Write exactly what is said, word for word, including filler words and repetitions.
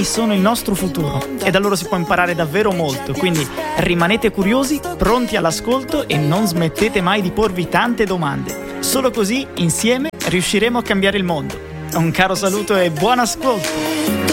sono il nostro futuro e da loro si può imparare davvero molto, quindi rimanete curiosi, pronti all'ascolto e non smettete mai di porvi tante domande. Solo così, insieme, riusciremo a cambiare il mondo. Un caro saluto e buon ascolto!